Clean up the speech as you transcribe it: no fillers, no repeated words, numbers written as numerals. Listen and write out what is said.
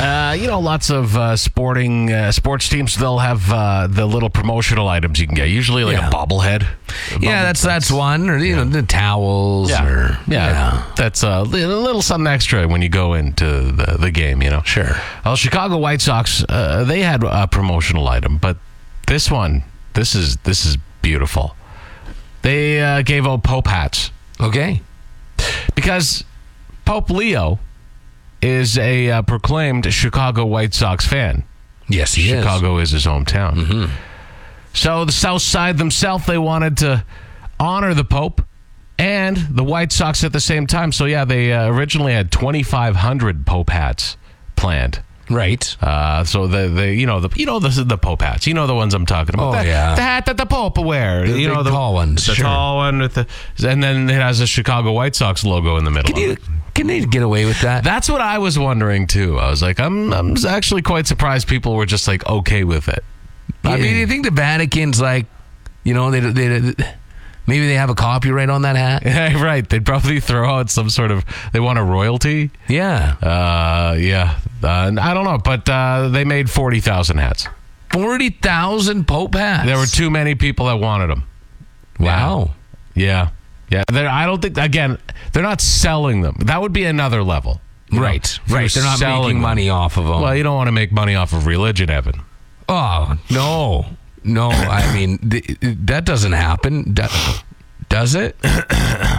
Lots of sports teams, they'll have the little promotional items you can get. Usually like a bobblehead. That's one. Or, the towels. That's a little something extra when you go into the game, Sure. Well, Chicago White Sox, they had a promotional item, but this is beautiful. They gave out Pope hats. Okay. Because Pope Leo is a proclaimed Chicago White Sox fan. Yes, he is. Chicago is his hometown. Mm-hmm. So the South Side themselves, they wanted to honor the Pope and the White Sox at the same time. So, they originally had 2,500 Pope hats planned. Right. So the Pope hats. You know the ones I'm talking about. The hat that the Pope will wear. The tall ones. The tall one with and then it has a Chicago White Sox logo in the middle. Can they get away with that? That's what I was wondering too. I was like, I'm actually quite surprised people were just like okay with it. I mean, do you think the Vatican's like, they maybe they have a copyright on that hat? Yeah, right. They'd probably throw out some sort of, they want a royalty. Yeah. I don't know, but they made 40,000 hats. 40,000 Pope hats? There were too many people that wanted them. Wow. Yeah. I don't think, again, they're not selling them. That would be another level. Right. They're not making money off of them. Well, you don't want to make money off of religion, Evan. Oh, no. I mean, that doesn't happen. Does it?